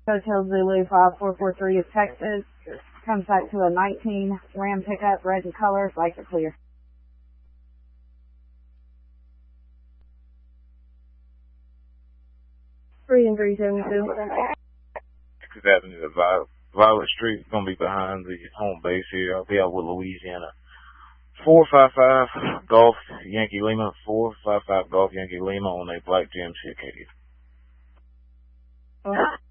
Hotel Zulu 5443 is Texas. Comes back to a 19 Ram pickup, red in color, lights are clear. Three and 372. Texas Avenue, Violet Street is going to be behind the home base here. I'll be out with Louisiana. 455 Golf Yankee Lima, 455 Golf Yankee Lima on a black GMC Acadia.